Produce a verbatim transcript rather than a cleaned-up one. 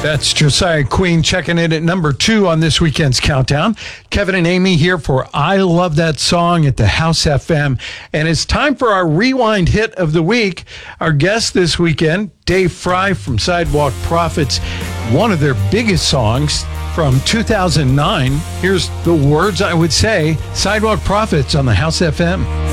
That's Josiah Queen checking in at number two on this weekend's countdown. Kevin and Amy here for I Love That Song at the House F M. And it's time for our rewind hit of the week. Our guest this weekend, Dave Fry from Sidewalk Prophets, one of their biggest songs from two thousand nine. Here's the words I would say, Sidewalk Prophets on the House F M.